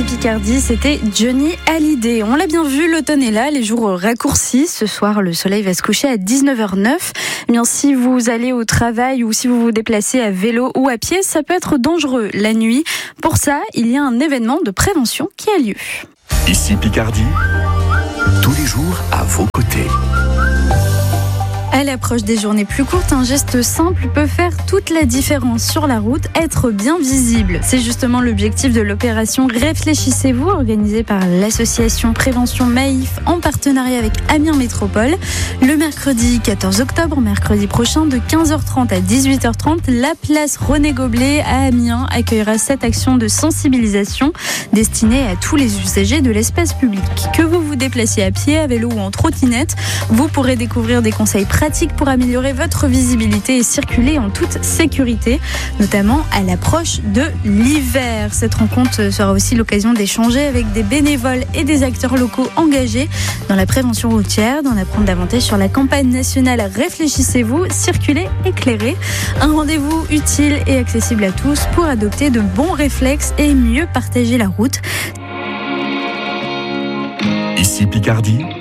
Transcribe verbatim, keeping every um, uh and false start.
Ici Picardie, c'était Johnny Hallyday. On l'a bien vu, l'automne est là, les jours raccourcissent. Ce soir, le soleil va se coucher à dix-neuf heures neuf. Eh bien, si vous allez au travail ou si vous vous déplacez à vélo ou à pied, ça peut être dangereux la nuit. Pour ça, il y a un événement de prévention qui a lieu. Ici Picardie, tous les jours à vos côtés. À l'approche des journées plus courtes, un geste simple peut faire toute la différence sur la route, être bien visible. C'est justement l'objectif de l'opération Réfléchissez-vous, organisée par l'association Prévention Maïf en partenariat avec Amiens Métropole. Le mercredi quatorze octobre, mercredi prochain, de quinze heures trente à dix-huit heures trente, la place René Goblet à Amiens accueillera cette action de sensibilisation destinée à tous les usagers de l'espace public. Que vous vous déplaciez à pied, à vélo ou en trottinette, vous pourrez découvrir des conseils pratiques pour améliorer votre visibilité et circuler en toute sécurité, notamment à l'approche de l'hiver. Cette rencontre sera aussi l'occasion d'échanger avec des bénévoles et des acteurs locaux engagés dans la prévention routière, d'en apprendre davantage sur la campagne nationale Réfléchissez-vous, circuler éclairé. Un rendez-vous utile et accessible à tous pour adopter de bons réflexes et mieux partager la route. Ici Picardie,